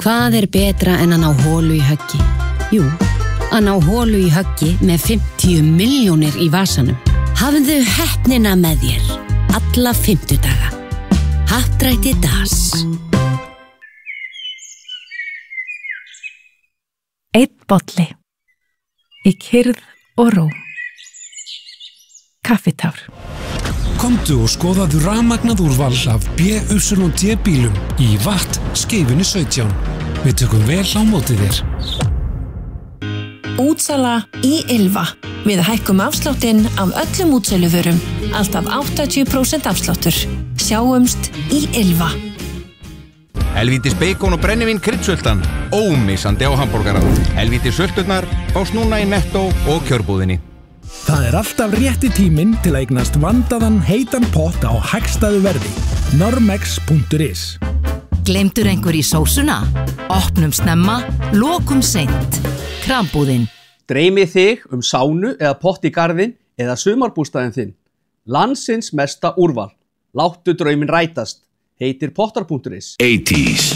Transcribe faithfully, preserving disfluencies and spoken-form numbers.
Hvað er betra en að ná holu í höggi? Jú, að ná holu í höggi með fimmtíu milljónir í vasanum. Hafðu heppnina með þér alla fimmtudaga. Happdrætti Das. Einn bolli. Í kyrrð og ró. Kaffitár. Komdu og skoðaðu rafmagnað úrval af B Y D bílum í Watt skeifunni sautján. Við tökum vel á móti þér. Útsala í Ylva. Við hækkum afsláttinn af öllum útsöluvörum. Alltaf áttatíu prósent afsláttur. Sjáumst í Ylva. Helvítis beikon og brennivín kryddsöldan. Ómissandi á hambúrgara. Helvítis sölturnar fást núna í Netto og kjörbúðinni. Það er alltaf rétti tíminn til að eignast vandaðan heitan pott á hagstæðu verði. normex punktur is. Gleymdur einhver í sósuna? Opnum snemma, lokum seint. Krambúðin. Dreymið þig um sánu eða pott í garðinn eða sumarbústaðinn þinn. Landsins mesta úrval. Láttu drauminn rætast. Heitir pottar punktur is. eighties